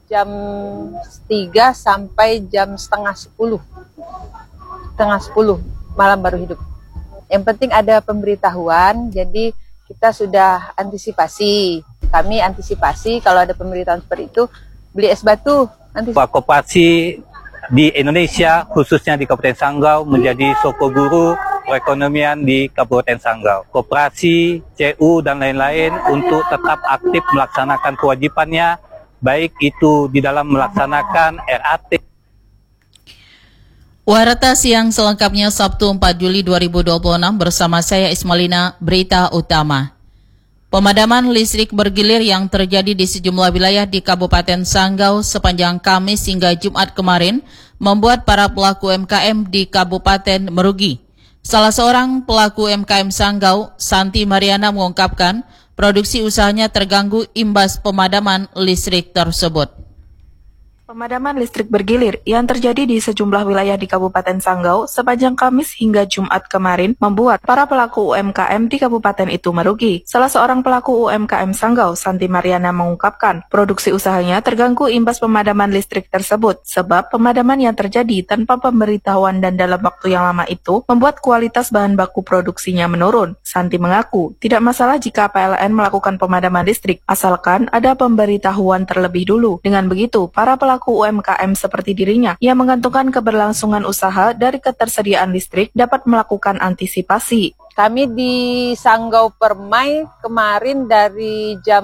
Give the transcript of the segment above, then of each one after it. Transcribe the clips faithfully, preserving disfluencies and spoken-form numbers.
jam tiga sampai jam setengah sepuluh. Setengah sepuluh malam baru hidup. Yang penting ada pemberitahuan, jadi kita sudah antisipasi. Kami antisipasi kalau ada pemberitahuan seperti itu, beli es batu. Koperasi di Indonesia, khususnya di Kabupaten Sanggau, menjadi soko guru perekonomian di Kabupaten Sanggau. Koperasi, C U, dan lain-lain untuk tetap aktif melaksanakan kewajibannya, baik itu di dalam melaksanakan R A T. Warta siang selengkapnya Sabtu empat Juli dua ribu dua puluh enam bersama saya Ismalina, berita utama. Pemadaman listrik bergilir yang terjadi di sejumlah wilayah di Kabupaten Sanggau sepanjang Kamis hingga Jumat kemarin membuat para pelaku U M K M di Kabupaten merugi. Salah seorang pelaku U M K M Sanggau, Santi Mariana, mengungkapkan produksi usahanya terganggu imbas pemadaman listrik tersebut. Pemadaman listrik bergilir yang terjadi di sejumlah wilayah di Kabupaten Sanggau sepanjang Kamis hingga Jumat kemarin membuat para pelaku U M K M di kabupaten itu merugi. Salah seorang pelaku U M K M Sanggau, Santi Mariana, mengungkapkan produksi usahanya terganggu imbas pemadaman listrik tersebut sebab pemadaman yang terjadi tanpa pemberitahuan dan dalam waktu yang lama itu membuat kualitas bahan baku produksinya menurun. Santi mengaku tidak masalah jika P L N melakukan pemadaman listrik asalkan ada pemberitahuan terlebih dulu. Dengan begitu, para pelaku Pelaku U M K M seperti dirinya yang menggantungkan keberlangsungan usaha dari ketersediaan listrik dapat melakukan antisipasi. Kami di Sanggau Permai kemarin dari jam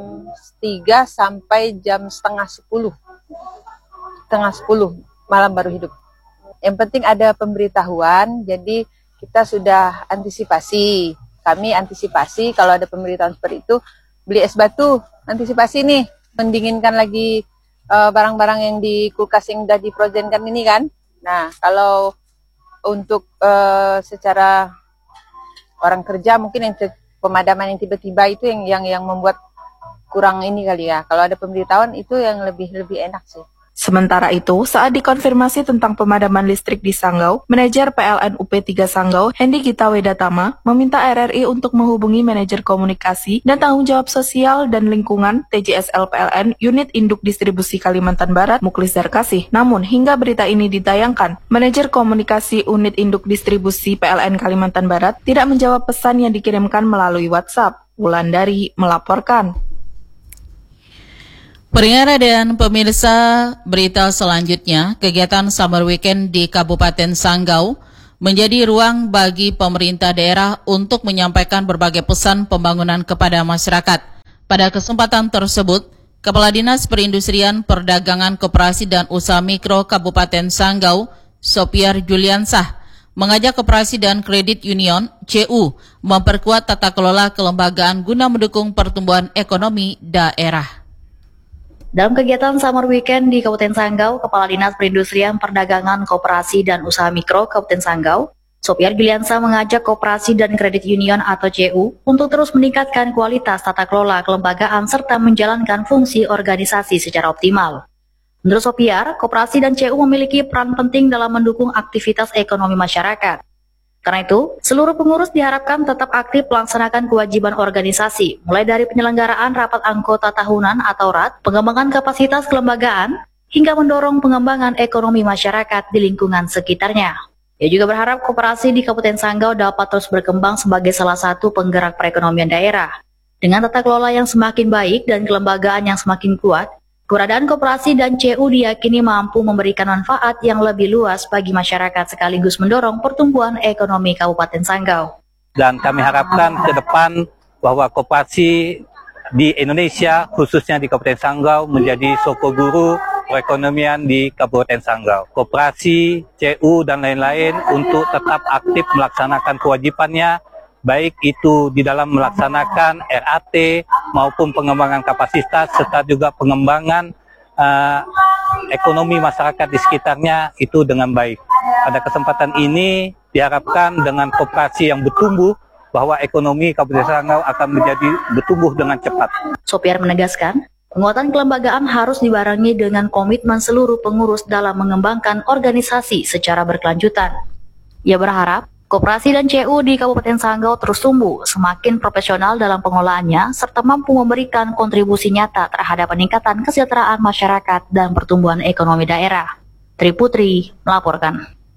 tiga sampai jam setengah sepuluh. Setengah sepuluh malam baru hidup. Yang penting ada pemberitahuan, jadi kita sudah antisipasi. Kami antisipasi kalau ada pemberitahuan seperti itu, beli es batu, antisipasi nih, mendinginkan lagi barang-barang uh, yang di kulkas yang sudah diprojenkan ini kan. Nah, kalau untuk uh, secara orang kerja mungkin yang pemadaman yang tiba-tiba itu yang yang yang membuat kurang ini kali ya. Kalau ada pemberitahuan itu yang lebih lebih enak sih. Sementara itu, saat dikonfirmasi tentang pemadaman listrik di Sanggau, manajer P L N U P tiga Sanggau, Hendy Gita Wedatama, meminta R R I untuk menghubungi manajer komunikasi dan tanggung jawab sosial dan lingkungan T J S L P L N Unit Induk Distribusi Kalimantan Barat, Muklis Darkasih. Namun, hingga berita ini ditayangkan, manajer komunikasi Unit Induk Distribusi P L N Kalimantan Barat tidak menjawab pesan yang dikirimkan melalui WhatsApp. Wulandari melaporkan. Pendengar dan pemirsa, berita selanjutnya, kegiatan Summer Weekend di Kabupaten Sanggau menjadi ruang bagi pemerintah daerah untuk menyampaikan berbagai pesan pembangunan kepada masyarakat. Pada kesempatan tersebut, Kepala Dinas Perindustrian, Perdagangan, Koperasi dan Usaha Mikro Kabupaten Sanggau, Sopiar Juliansah, mengajak Koperasi dan Kredit Union C U memperkuat tata kelola kelembagaan guna mendukung pertumbuhan ekonomi daerah. Dalam kegiatan Summer Weekend di Kabupaten Sanggau, Kepala Dinas Perindustrian, Perdagangan, Koperasi dan Usaha Mikro Kabupaten Sanggau, Sopiar Juliansah, mengajak Koperasi dan Kredit Union atau C U untuk terus meningkatkan kualitas tata kelola kelembagaan serta menjalankan fungsi organisasi secara optimal. Menurut Sopiar, Koperasi dan C U memiliki peran penting dalam mendukung aktivitas ekonomi masyarakat. Karena itu, seluruh pengurus diharapkan tetap aktif melaksanakan kewajiban organisasi, mulai dari penyelenggaraan rapat anggota tahunan atau R A T, pengembangan kapasitas kelembagaan, hingga mendorong pengembangan ekonomi masyarakat di lingkungan sekitarnya. Ia juga berharap koperasi di Kabupaten Sanggau dapat terus berkembang sebagai salah satu penggerak perekonomian daerah. Dengan tata kelola yang semakin baik dan kelembagaan yang semakin kuat, keberadaan koperasi dan C U diyakini mampu memberikan manfaat yang lebih luas bagi masyarakat sekaligus mendorong pertumbuhan ekonomi Kabupaten Sanggau. Dan kami harapkan ke depan bahwa koperasi di Indonesia, khususnya di Kabupaten Sanggau, menjadi soko guru perekonomian di Kabupaten Sanggau. Koperasi, C U, dan lain-lain untuk tetap aktif melaksanakan kewajibannya, baik itu di dalam melaksanakan R A T maupun pengembangan kapasitas serta juga pengembangan uh, ekonomi masyarakat di sekitarnya itu dengan baik. Pada kesempatan ini diharapkan dengan koperasi yang bertumbuh bahwa ekonomi Kabupaten Sanggau akan menjadi bertumbuh dengan cepat. Sopiar menegaskan, penguatan kelembagaan harus dibarengi dengan komitmen seluruh pengurus dalam mengembangkan organisasi secara berkelanjutan. Ia berharap Koperasi dan C U di Kabupaten Sanggau terus tumbuh, semakin profesional dalam pengelolaannya, serta mampu memberikan kontribusi nyata terhadap peningkatan kesejahteraan masyarakat dan pertumbuhan ekonomi daerah. Tri Putri melaporkan.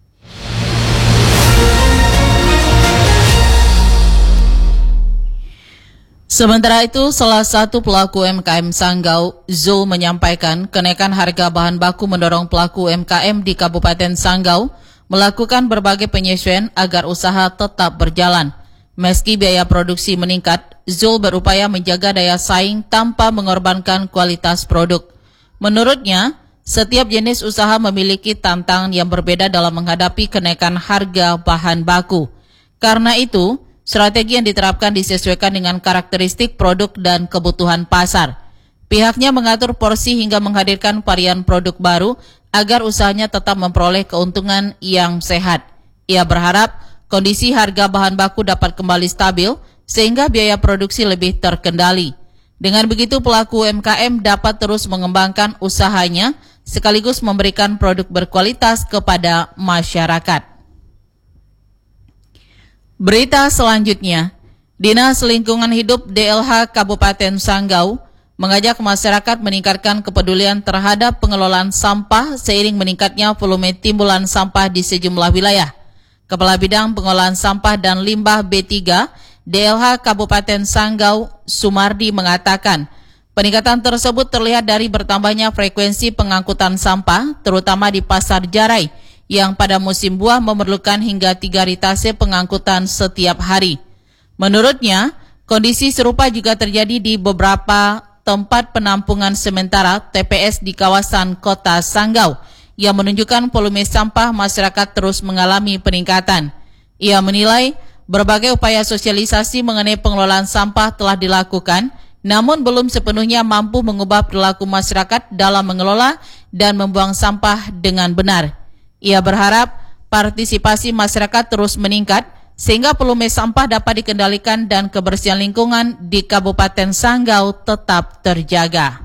Sementara itu, salah satu pelaku U M K M Sanggau, Zul, menyampaikan kenaikan harga bahan baku mendorong pelaku U M K M di Kabupaten Sanggau melakukan berbagai penyesuaian agar usaha tetap berjalan. Meski biaya produksi meningkat, Zul berupaya menjaga daya saing tanpa mengorbankan kualitas produk. Menurutnya, setiap jenis usaha memiliki tantangan yang berbeda dalam menghadapi kenaikan harga bahan baku. Karena itu, strategi yang diterapkan disesuaikan dengan karakteristik produk dan kebutuhan pasar. Pihaknya mengatur porsi hingga menghadirkan varian produk baru agar usahanya tetap memperoleh keuntungan yang sehat. Ia berharap kondisi harga bahan baku dapat kembali stabil sehingga biaya produksi lebih terkendali. Dengan begitu, pelaku U M K M dapat terus mengembangkan usahanya sekaligus memberikan produk berkualitas kepada masyarakat. Berita selanjutnya, Dinas Lingkungan Hidup D L H Kabupaten Sanggau mengajak masyarakat meningkatkan kepedulian terhadap pengelolaan sampah seiring meningkatnya volume timbulan sampah di sejumlah wilayah. Kepala Bidang Pengelolaan Sampah dan Limbah B tiga D L H Kabupaten Sanggau, Sumardi, mengatakan peningkatan tersebut terlihat dari bertambahnya frekuensi pengangkutan sampah, terutama di Pasar Jarai, yang pada musim buah memerlukan hingga tiga ritase pengangkutan setiap hari. Menurutnya, kondisi serupa juga terjadi di beberapa tempat penampungan sementara T P S di kawasan kota Sanggau yang menunjukkan volume sampah masyarakat terus mengalami peningkatan. Ia menilai berbagai upaya sosialisasi mengenai pengelolaan sampah telah dilakukan, namun belum sepenuhnya mampu mengubah perilaku masyarakat dalam mengelola dan membuang sampah dengan benar. Ia berharap partisipasi masyarakat terus meningkat sehingga volume sampah dapat dikendalikan dan kebersihan lingkungan di Kabupaten Sanggau tetap terjaga.